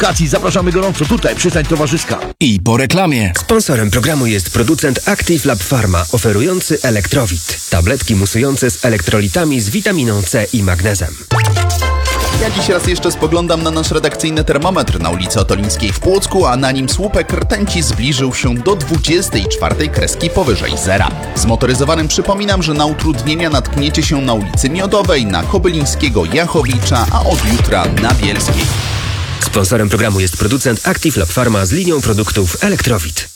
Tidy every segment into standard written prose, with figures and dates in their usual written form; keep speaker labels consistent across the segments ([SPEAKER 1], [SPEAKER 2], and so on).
[SPEAKER 1] Kaci, zapraszamy gorąco tutaj, przystań towarzyska.
[SPEAKER 2] I po reklamie.
[SPEAKER 3] Sponsorem programu jest producent Active Lab Pharma, oferujący Elektrowit. Tabletki musujące z elektrolitami z witaminą C i magnezem.
[SPEAKER 4] Ja dziś raz jeszcze spoglądam na nasz redakcyjny termometr na ulicy Otolińskiej w Płocku, a na nim słupek rtęci zbliżył się do 24 kreski powyżej zera. Zmotoryzowanym przypominam, że na utrudnienia natkniecie się na ulicy Miodowej, na Kobylińskiego, Jachowicza, a od jutra na Bielskiej.
[SPEAKER 3] Sponsorem programu jest producent Active Lab Pharma z linią produktów Elektrowit.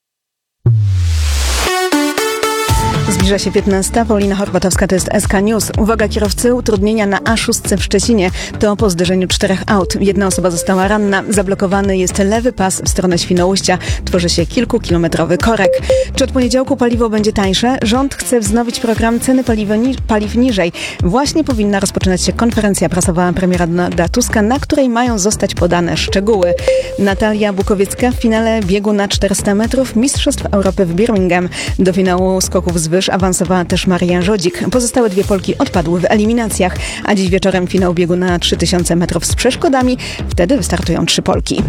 [SPEAKER 5] Zbliża się 15. Paulina Horwatowska, to jest SK News. Uwaga kierowcy, utrudnienia na A6 w Szczecinie. To po zderzeniu 4 aut. Jedna osoba została ranna. Zablokowany jest lewy pas w stronę Świnoujścia. Tworzy się kilkukilometrowy korek. Czy od poniedziałku paliwo będzie tańsze? Rząd chce wznowić program ceny paliw niżej. Właśnie powinna rozpoczynać się konferencja prasowa premiera Donalda Tuska, na której mają zostać podane szczegóły. Natalia Bukowiecka w finale biegu na 400 metrów Mistrzostw Europy w Birmingham. Do finału skoków z wyż awansowała też Maria Żodzik. Pozostałe 2 Polki odpadły w eliminacjach, a dziś wieczorem finał biegu na 3000 metrów z przeszkodami. Wtedy wystartują 3 Polki.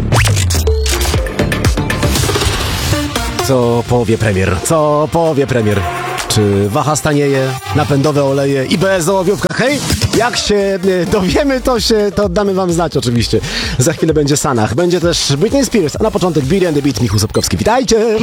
[SPEAKER 6] Co powie premier? Co powie premier? Czy waha stanieje, napędowe oleje i bez ołowiówka? Hej, jak się dowiemy, to oddamy wam znać oczywiście. Za chwilę będzie Sanach, będzie też Britney Spears, a na początek Billy and the Beat, Michał Sobkowski. Witajcie!